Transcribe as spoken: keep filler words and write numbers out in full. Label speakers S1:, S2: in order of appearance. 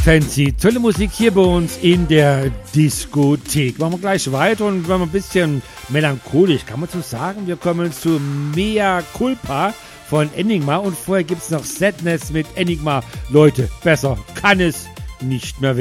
S1: Fancy, tolle Musik hier bei uns in der Diskothek. Machen wir gleich weiter und wenn wir ein bisschen melancholisch, kann man so sagen, wir kommen zu Mea Culpa von Enigma und vorher gibt es noch Sadness mit Enigma. Leute, besser kann es nicht mehr werden.